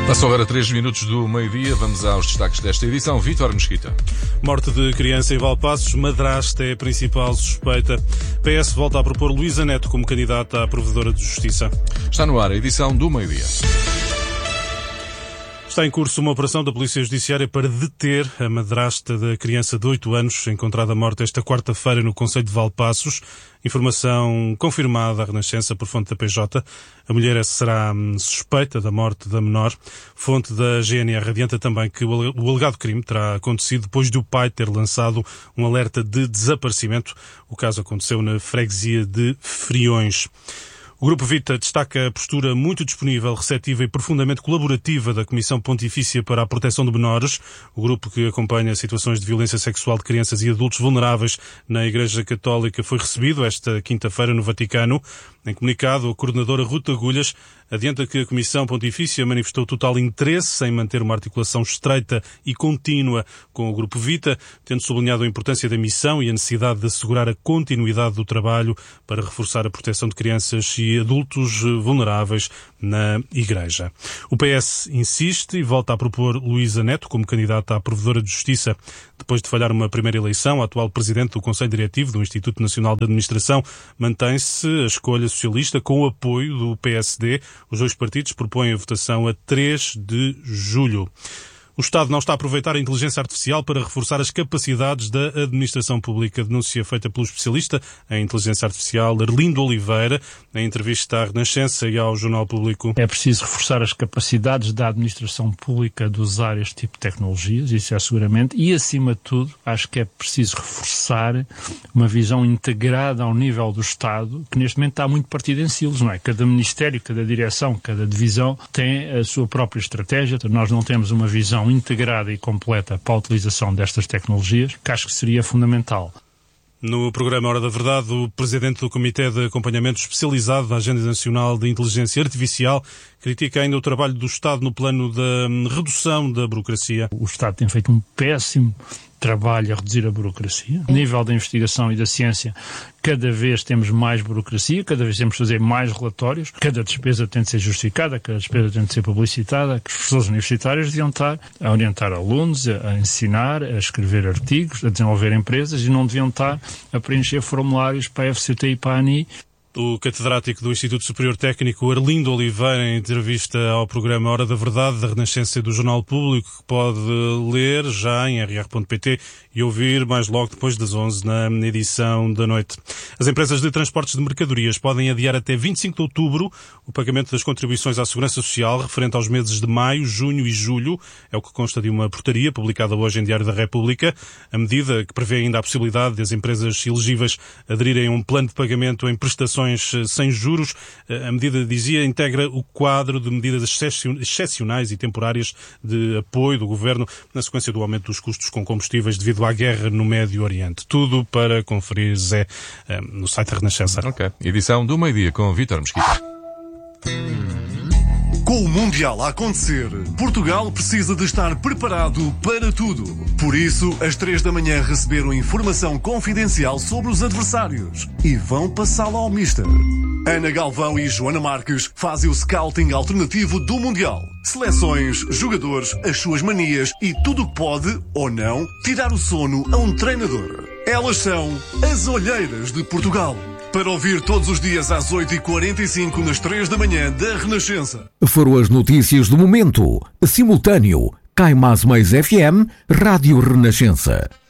Passam agora 3 minutos do meio-dia. Vamos aos destaques desta edição. Vítor Mesquita. Morte de criança em Valpaços. Madrasta é a principal suspeita. PS volta a propor Luísa Neto como candidata à Provedora de Justiça. Está no ar a edição do meio-dia. Está em curso uma operação da Polícia Judiciária para deter a madrasta da criança de 8 anos, encontrada morta esta quarta-feira no concelho de Valpaços. Informação confirmada à Renascença por fonte da PJ. A mulher será suspeita da morte da menor. Fonte da GNR adianta também que o alegado crime terá acontecido depois do pai ter lançado um alerta de desaparecimento. O caso aconteceu na freguesia de Friões. O Grupo Vita destaca a postura muito disponível, receptiva e profundamente colaborativa da Comissão Pontifícia para a Proteção de Menores, o grupo que acompanha situações de violência sexual de crianças e adultos vulneráveis na Igreja Católica, foi recebido esta quinta-feira no Vaticano. Em comunicado, a coordenadora Ruth Agulhas adianta que a Comissão Pontifícia manifestou total interesse em manter uma articulação estreita e contínua com o Grupo Vita, tendo sublinhado a importância da missão e a necessidade de assegurar a continuidade do trabalho para reforçar a proteção de crianças e adultos vulneráveis na Igreja. O PS insiste e volta a propor Luísa Neto como candidata à Provedora de Justiça. Depois de falhar uma primeira eleição, a atual presidente do Conselho Diretivo do Instituto Nacional de Administração mantém-se a escolha socialista com o apoio do PSD. Os dois partidos propõem a votação a 3 de julho. O Estado não está a aproveitar a inteligência artificial para reforçar as capacidades da administração pública. Denúncia feita pelo especialista em inteligência artificial Arlindo Oliveira, em entrevista à Renascença e ao Jornal Público. É preciso reforçar as capacidades da administração pública de usar este tipo de tecnologias, isso é seguramente, e acima de tudo, acho que é preciso reforçar uma visão integrada ao nível do Estado, que neste momento está muito partido em silos, não é? Cada ministério, cada direção, cada divisão tem a sua própria estratégia. Nós não temos uma visão integrada e completa para a utilização destas tecnologias, que acho que seria fundamental. No programa Hora da Verdade, o presidente do Comitê de Acompanhamento Especializado da Agenda Nacional de Inteligência Artificial critica ainda o trabalho do Estado no plano da redução da burocracia. O Estado tem feito um péssimo trabalho a reduzir a burocracia. A nível da investigação e da ciência, cada vez temos mais burocracia, cada vez temos de fazer mais relatórios, cada despesa tem de ser justificada, cada despesa tem de ser publicitada. Os professores universitários deviam estar a orientar alunos, a ensinar, a escrever artigos, a desenvolver empresas e não deviam estar a preencher formulários para a FCT e para a ANI. O catedrático do Instituto Superior Técnico Arlindo Oliveira, em entrevista ao programa Hora da Verdade, da Renascença e do Jornal Público, que pode ler já em rr.pt e ouvir mais logo depois das 11 na edição da noite. As empresas de transportes de mercadorias podem adiar até 25 de outubro o pagamento das contribuições à Segurança Social referente aos meses de maio, junho e julho. É o que consta de uma portaria publicada hoje em Diário da República. A medida, que prevê ainda a possibilidade de as empresas elegíveis aderirem a um plano de pagamento em prestações sem juros. A medida, dizia, integra o quadro de medidas excepcionais e temporárias de apoio do Governo na sequência do aumento dos custos com combustíveis devido à guerra no Médio Oriente. Tudo para conferir, Zé, no site da Renascença. Ok. Edição do meio-dia com Vítor Mesquita. Com o Mundial a acontecer, Portugal precisa de estar preparado para tudo. Por isso, às 3 da manhã receberam informação confidencial sobre os adversários e vão passá-la ao Mister. Ana Galvão e Joana Marques fazem o scouting alternativo do Mundial. Seleções, jogadores, as suas manias e tudo o que pode, ou não, tirar o sono a um treinador. Elas são as Olheiras de Portugal. Para ouvir todos os dias às 8h45 nas 3 da manhã da Renascença. Foram as notícias do momento. Simultâneo. Cai Mais FM, Rádio Renascença.